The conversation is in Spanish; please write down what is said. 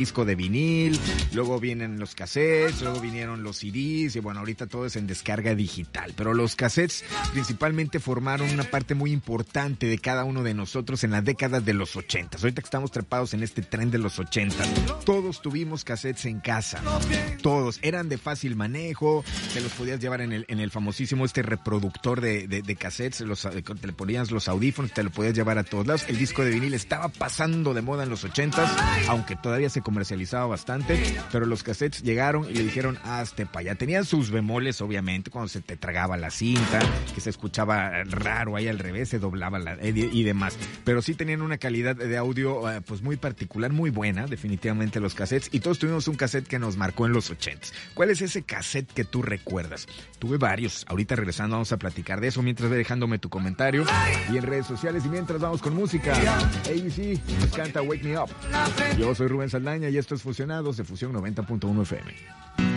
disco de vinil, luego vienen los cassettes, luego vinieron los CDs y bueno, ahorita todo es en descarga digital, pero los cassettes principalmente formaron una parte muy importante de cada uno de nosotros en las décadas de los 80. Ahorita que estamos trepados en este tren de los 80, todos tuvimos cassettes en casa, todos, eran de fácil manejo, te los podías llevar en el famosísimo reproductor de cassettes, te le ponías los audífonos, te lo podías llevar a todos lados. El disco de vinil estaba pasando de moda en los 80s, aunque todavía se comercializaba bastante, pero los cassettes llegaron y le dijeron hazte pa' allá. Tenían sus bemoles, obviamente, cuando se te tragaba la cinta, que se escuchaba raro ahí al revés, se doblaba y demás, pero sí tenían una calidad de audio pues muy particular, muy buena, definitivamente los cassettes, y todos tuvimos un cassette que nos marcó en los 80s. ¿Cuál es ese cassette que tú recuerdas? Tuve varios, ahorita regresando vamos a platicar de eso, mientras ve dejándome tu comentario y en redes sociales, y mientras vamos con música. ABC nos canta Wake Me Up. Yo soy Rubén Saldaña y esto es Fusionados de Fusión 90.1 FM.